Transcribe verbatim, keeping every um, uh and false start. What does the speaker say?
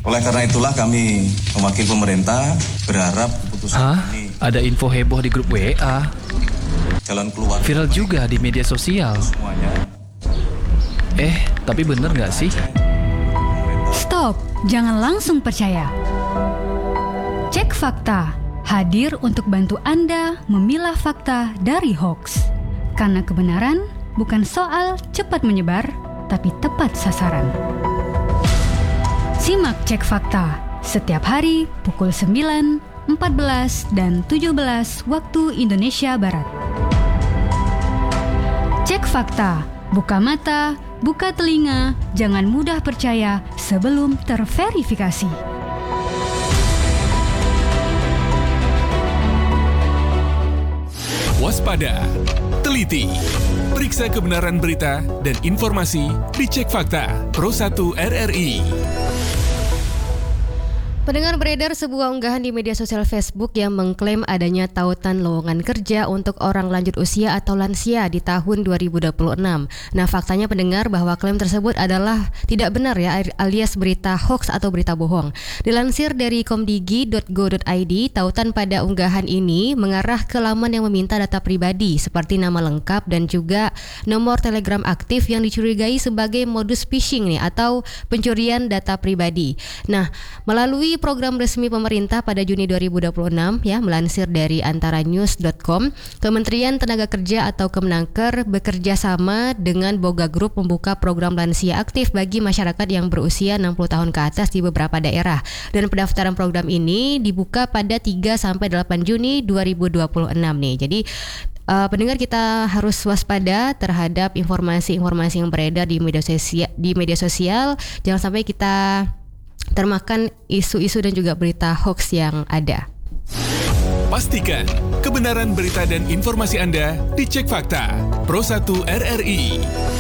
Oleh karena itulah kami mewakili pemerintah berharap keputusan Hah? ini Ada info heboh di grup W A. jalan keluar Viral juga di media sosial. semuanya. Eh, tapi bener nggak sih? Stop, jangan langsung percaya. Cek fakta, hadir untuk bantu Anda memilah fakta dari hoaks. Karena kebenaran bukan soal cepat menyebar, tapi tepat sasaran. Simak Cek Fakta setiap hari pukul sembilan, empat belas, dan tujuh belas waktu Indonesia Barat. Cek Fakta, buka mata, buka telinga, jangan mudah percaya sebelum terverifikasi. Waspada, teliti, periksa kebenaran berita dan informasi di Cek Fakta Pro satu R R I. Pendengar, beredar sebuah unggahan di media sosial Facebook yang mengklaim adanya tautan lowongan kerja untuk orang lanjut usia atau lansia di tahun dua ribu dua puluh enam. Nah, faktanya pendengar bahwa klaim tersebut adalah tidak benar ya, alias berita hoax atau berita bohong. Dilansir dari komdigi dot go dot i d, tautan pada unggahan ini mengarah ke laman yang meminta data pribadi seperti nama lengkap dan juga nomor Telegram aktif yang dicurigai sebagai modus phishing nih atau pencurian data pribadi. Nah, melalui program resmi pemerintah pada Juni dua ribu dua puluh enam ya, melansir dari antara news dot com, Kementerian Tenaga Kerja atau Kemenaker bekerja sama dengan Boga Group membuka program lansia aktif bagi masyarakat yang berusia enam puluh tahun ke atas di beberapa daerah. Dan pendaftaran program ini dibuka pada tiga sampai delapan Juni dua ribu dua puluh enam nih. Jadi Uh, pendengar, kita harus waspada terhadap informasi-informasi yang beredar di media sosial, di media sosial. Jangan sampai kita termakan isu-isu dan juga berita hoax yang ada. Pastikan kebenaran berita dan informasi Anda di Cek Fakta Pro satu R R I.